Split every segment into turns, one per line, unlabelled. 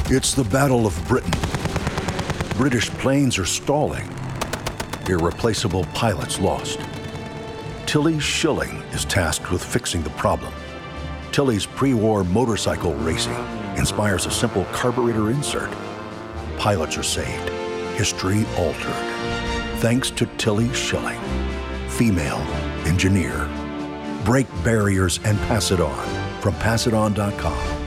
It's the Battle of Britain. British planes are stalling. Irreplaceable pilots lost. Tilly Schilling is tasked with fixing the problem. Tilly's pre-war motorcycle racing inspires a simple carburetor insert. Pilots are saved. History altered. Thanks to Tilly Schilling, female engineer. Break barriers and pass it on from passiton.com.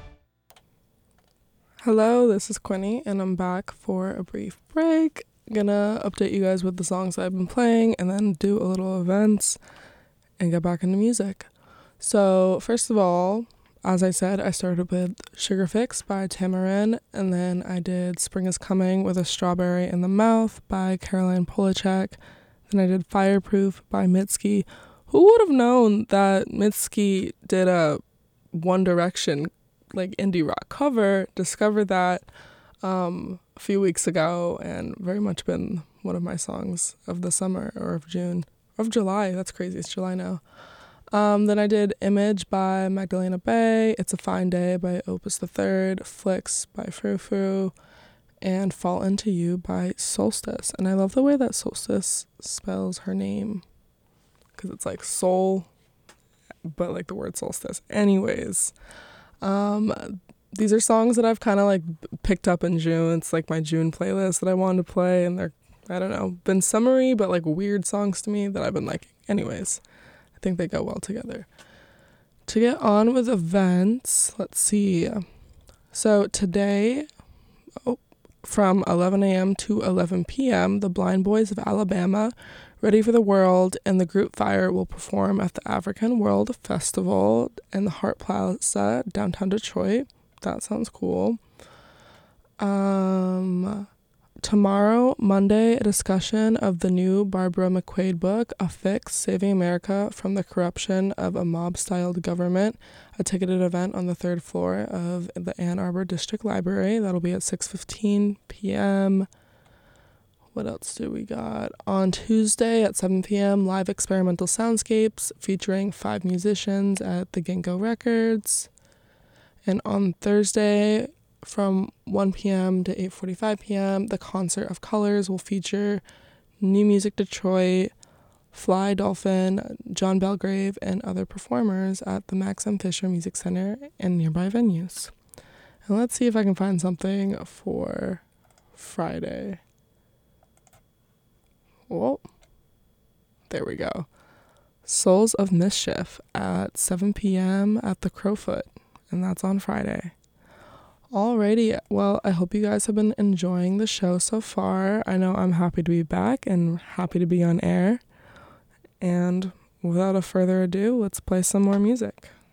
Hello, this is Quinny, and I'm back for a brief break. Gonna update you guys with the songs I've been playing and then do a little events and get back into music. So first of all, as I said, I started with Sugar Fix by Tamarin, and then I did Spring is Coming with a Strawberry in the Mouth by Caroline Polachek. Then I did Fireproof by Mitski. Who would have known that Mitski did a One Direction indie rock cover? Discovered that a few weeks ago, and very much been one of my songs of the summer, or of June, of July. That's crazy, it's July now. Then I did Image by Magdalena Bay, It's a Fine Day by Opus the Third, Flicks by Frou Frou, and Fall Into You by Solstice. And I love the way that Solstice spells her name, because it's like soul, but like the word solstice. Anyways, these are songs that I've kind of picked up in June. It's like my June playlist that I wanted to play, and they're, I don't know, been summery but weird songs to me that I've been liking. Anyways, I think they go well together. To get on with events, let's see. So today, from 11 a.m. to 11 p.m., the Blind Boys of Alabama, Ready for the World, and the group Fire will perform at the African World Festival in the Hart Plaza, downtown Detroit. That sounds cool. Tomorrow, Monday, a discussion of the new Barbara McQuaid book, A Fix, Saving America from the Corruption of a Mob-Styled Government, a ticketed event on the third floor of the Ann Arbor District Library. That'll be at 6:15 p.m. What else do we got? On Tuesday at 7 p.m., live experimental soundscapes featuring 5 musicians at the Ginkgo Records. And on Thursday, from 1 p.m. to 8:45 p.m., the Concert of Colors will feature New Music Detroit, Fly Dolphin, John Belgrave, and other performers at the Max M. Fisher Music Center and nearby venues. And let's see if I can find something for Friday. Well, there we go. Souls of Mischief at 7 p.m. at the Crowfoot, and that's on Friday. Alrighty, well, I hope you guys have been enjoying the show so far. I know I'm happy to be back and happy to be on air. And without a further ado, let's play some more music.